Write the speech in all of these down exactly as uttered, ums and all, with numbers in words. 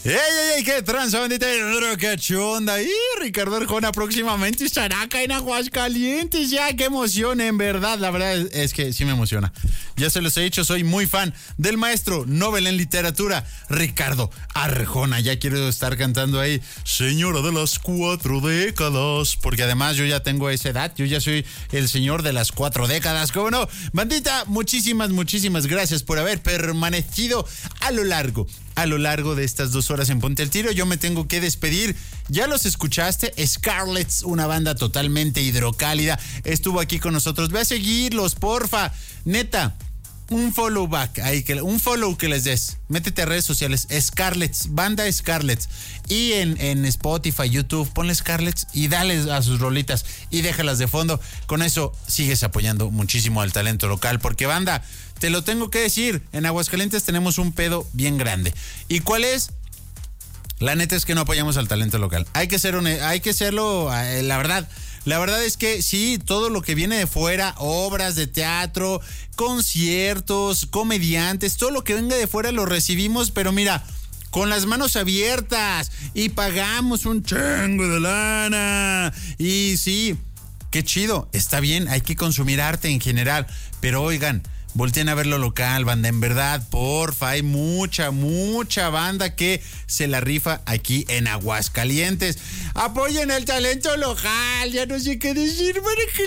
¡Ey, ey, ey! ¡Qué tranza, bandita! ¡Qué chonda! Y Ricardo Arjona próximamente estará acá en Aguascalientes. Ya, qué emoción, en verdad. La verdad es, es que sí me emociona. Ya se los he dicho, soy muy fan del maestro Nobel en literatura, Ricardo Arjona. Ya quiero estar cantando ahí, señora de las cuatro décadas. Porque además yo ya tengo esa edad. Yo ya soy el señor de las cuatro décadas. ¿Cómo no? Bandita, muchísimas, muchísimas gracias por haber permanecido a lo largo. A lo largo de estas dos horas en Ponte al Tiro. Yo me tengo que despedir. Ya los escuchaste. Scarlets, una banda totalmente hidrocálida, estuvo aquí con nosotros. Ve a seguirlos, porfa. Neta, un follow back, ahí que, un follow que les des. Métete a redes sociales. Scarlets, banda Scarlets. Y en, en Spotify, YouTube, ponle Scarlets y dale a sus rolitas y déjalas de fondo. Con eso sigues apoyando muchísimo al talento local. Porque, banda, te lo tengo que decir, en Aguascalientes tenemos un pedo bien grande. ¿Y cuál es? La neta es que no apoyamos al talento local. Hay que ser une- hay que serlo, eh, la verdad. La verdad es que sí, todo lo que viene de fuera, obras de teatro, conciertos, comediantes, todo lo que venga de fuera lo recibimos, pero mira, con las manos abiertas, y pagamos un chingo de lana. Y sí, qué chido, está bien, hay que consumir arte en general, pero oigan, volteen a ver lo local, banda, en verdad, porfa, hay mucha, mucha banda que se la rifa aquí en Aguascalientes. Apoyen el talento local, ya no sé qué decir para que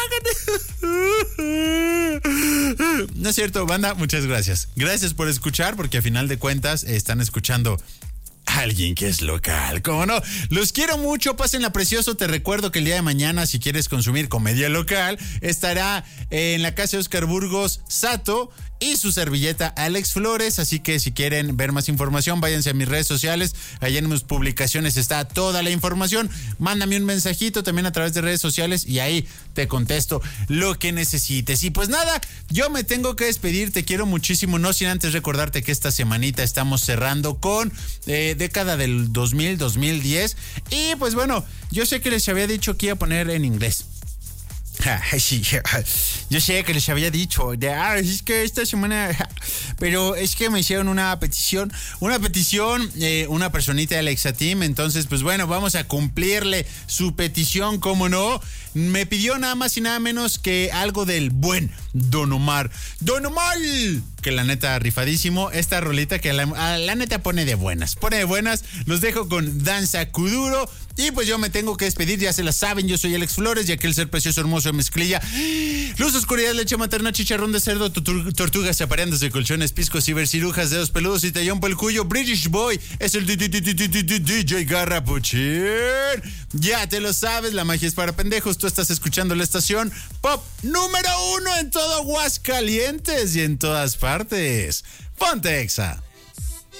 lo hagan. No es cierto, banda, muchas gracias. Gracias por escuchar, porque a final de cuentas están escuchando alguien que es local, ¿cómo no? Los quiero mucho, pásenla precioso. Te recuerdo que el día de mañana, si quieres consumir comedia local, estará en la casa de Oscar Burgos Sato y su servilleta Alex Flores, así que si quieren ver más información, váyanse a mis redes sociales, allá en mis publicaciones está toda la información. Mándame un mensajito también a través de redes sociales y ahí te contesto lo que necesites. Y pues nada, yo me tengo que despedir, te quiero muchísimo, no sin antes recordarte que esta semanita estamos cerrando con eh, década del dos mil, dos mil diez, y pues bueno, yo sé que les había dicho que iba a poner en inglés. Sí, yo sé que les había dicho, de, ah, es que esta semana, pero es que me hicieron una petición, una petición, eh, una personita de Alexa Team, entonces pues bueno, vamos a cumplirle su petición, ¿cómo no? Me pidió nada más y nada menos que algo del buen Don Omar. Don Omar, que la neta rifadísimo, esta rolita que la, la neta pone de buenas, pone de buenas. Los dejo con Danza Kuduro. Y pues yo me tengo que despedir, ya se la saben, yo soy Alex Flores y aquel ser precioso, hermoso de mezclilla. Luz, oscuridad, leche materna, chicharrón de cerdo, tutur, tortugas apareándose, colchones, piscos, cibercirujas, dedos peludos y tallón por el cuyo. British Boy es el D J Garrapuchín. Ya te lo sabes, la magia es para pendejos. Tú estás escuchando la estación pop número uno en todo Aguascalientes y en todas partes. Ponte Exa.